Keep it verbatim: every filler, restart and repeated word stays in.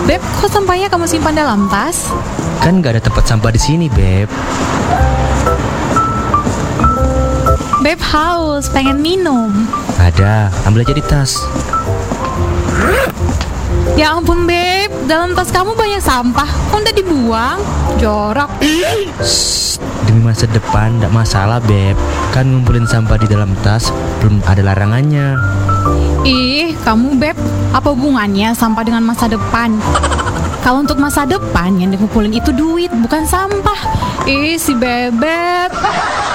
Beb, kok sampahnya kamu simpan dalam tas? Kan nggak ada tempat sampah di sini, Beb. Beb haus, pengen minum. Ada, ambil aja di tas. Ya ampun Beb, dalam tas kamu banyak sampah. Kok udah dibuang? Jorok. Shh, demi masa depan nggak masalah, Beb. Kan ngumpulin sampah di dalam tas belum ada larangannya. Ih, kamu Beb, apa hubungannya sampah dengan masa depan? Kalau untuk masa depan yang dikumpulin itu duit, bukan sampah. Ih, si Bebek.